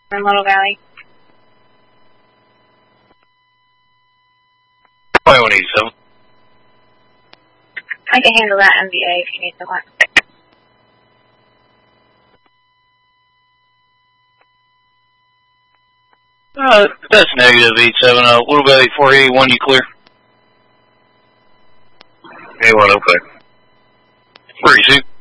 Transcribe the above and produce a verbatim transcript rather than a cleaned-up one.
in Little Valley. twenty-one eighty-seven. I can handle that M V A if you need the one. Uh, that's negative eight seven zero. Little Valley four eighty-one, you clear? eighty-one, okay. Where you, Sue?